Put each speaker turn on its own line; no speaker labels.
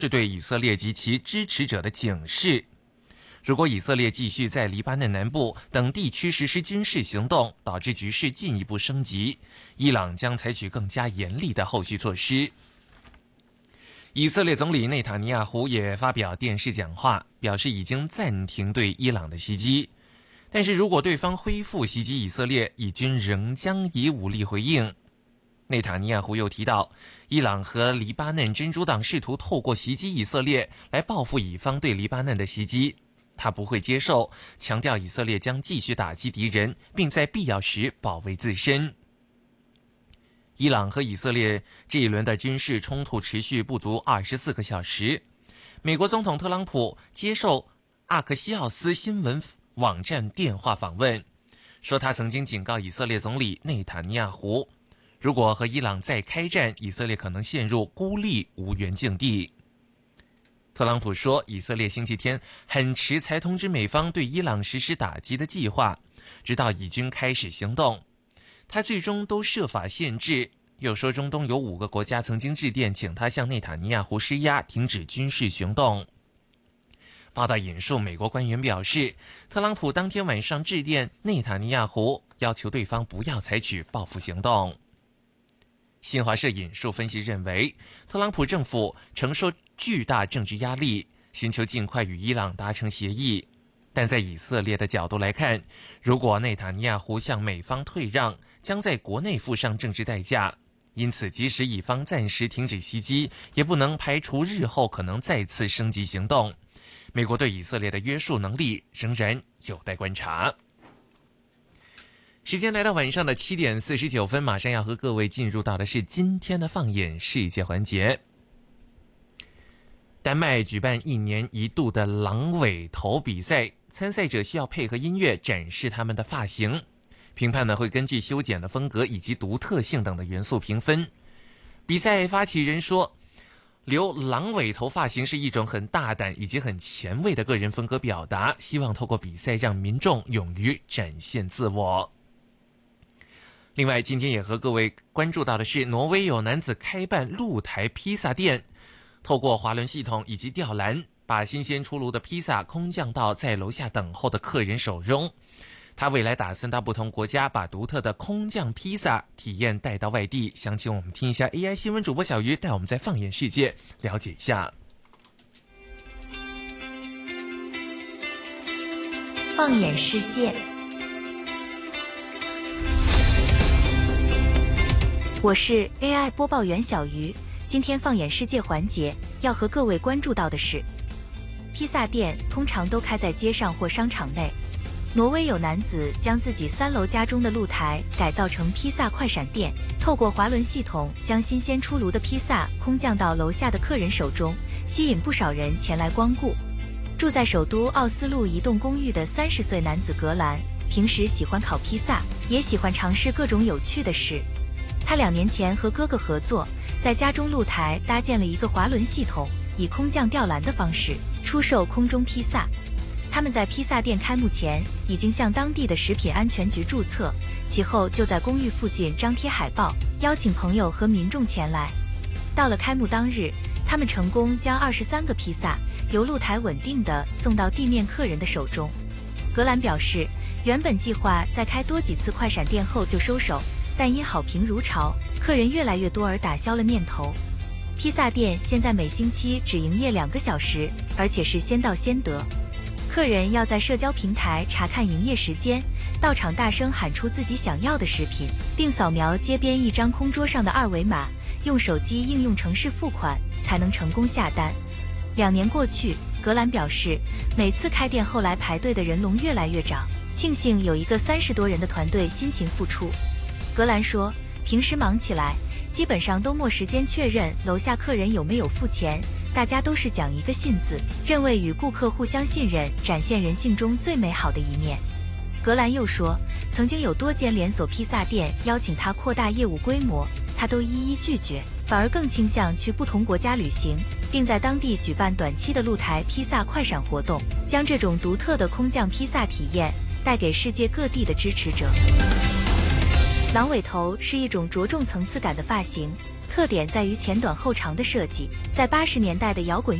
是对以色列及其支持者的警示。如果以色列继续在黎巴嫩南部等地区实施军事行动，导致局势进一步升级，伊朗将采取更加严厉的后续措施。以色列总理内塔尼亚胡也发表电视讲话，表示已经暂停对伊朗的袭击，但是如果对方恢复袭击以色列，以军仍将以武力回应。内塔尼亚胡又提到，伊朗和黎巴嫩真主党试图透过袭击以色列来报复以方对黎巴嫩的袭击，他不会接受，强调以色列将继续打击敌人，并在必要时保卫自身。伊朗和以色列这一轮的军事冲突持续不足24个小时。美国总统特朗普接受阿克西奥斯新闻网站电话访问，说他曾经警告以色列总理内塔尼亚胡，如果和伊朗再开战，以色列可能陷入孤立无援境地。特朗普说，以色列星期天很迟才通知美方对伊朗实施打击的计划，直到以军开始行动。他最终都设法限制，又说中东有5个国家曾经致电请他向内塔尼亚胡施压，停止军事行动。报道引述美国官员表示，特朗普当天晚上致电内塔尼亚胡，要求对方不要采取报复行动。新华社引述分析认为，特朗普政府承受巨大政治压力，寻求尽快与伊朗达成协议。但在以色列的角度来看，如果内塔尼亚胡向美方退让，将在国内付上政治代价。因此，即使以方暂时停止袭击，也不能排除日后可能再次升级行动。美国对以色列的约束能力仍然有待观察。时间来到晚上的7点49分，马上要和各位进入到的是今天的放眼世界环节。丹麦举办1年1度的狼尾头比赛，参赛者需要配合音乐展示他们的发型，评判呢会根据修剪的风格以及独特性等的元素评分。比赛发起人说，留狼尾头发型是一种很大胆以及很前卫的个人风格表达，希望透过比赛让民众勇于展现自我。另外，今天也和各位关注到的是，挪威有男子开办露台披萨店，透过滑轮系统以及吊篮，把新鲜出炉的披萨空降到在楼下等候的客人手中。他未来打算到不同国家，把独特的空降披萨体验带到外地。详情我们听一下 AI 新闻主播小鱼带我们在放眼世界了解一下。
放眼世界，我是 AI 播报员小鱼。今天放眼世界环节要和各位关注到的是，披萨店通常都开在街上或商场内。挪威有男子将自己3楼家中的露台改造成披萨快闪店，透过滑轮系统将新鲜出炉的披萨空降到楼下的客人手中，吸引不少人前来光顾。住在首都奥斯陆一栋公寓的30岁男子格兰，平时喜欢烤披萨，也喜欢尝试各种有趣的事。他2年前和哥哥合作，在家中露台搭建了一个滑轮系统，以空降吊篮的方式出售空中披萨。他们在披萨店开幕前已经向当地的食品安全局注册，其后就在公寓附近张贴海报，邀请朋友和民众前来。到了开幕当日，他们成功将23个披萨由露台稳定地送到地面客人的手中。格兰表示，原本计划在开多几次快闪店后就收手，但因好评如潮，客人越来越多而打消了念头。披萨店现在每星期只营业2个小时，而且是先到先得。客人要在社交平台查看营业时间，到场大声喊出自己想要的食品，并扫描街边一张空桌上的2维码，用手机应用程式付款，才能成功下单。2年过去，格兰表示，每次开店后来排队的人龙越来越长，庆幸有一个30多人的团队辛勤付出。格兰说，平时忙起来，基本上都没时间确认楼下客人有没有付钱，大家都是讲一个信字，认为与顾客互相信任，展现人性中最美好的一面。格兰又说，曾经有多间连锁披萨店邀请他扩大业务规模，他都一一拒绝，反而更倾向去不同国家旅行，并在当地举办短期的露台披萨快闪活动，将这种独特的空降披萨体验带给世界各地的支持者。狼尾头是一种着重层次感的发型， 特点在于前短后长的设计，在80年代的摇滚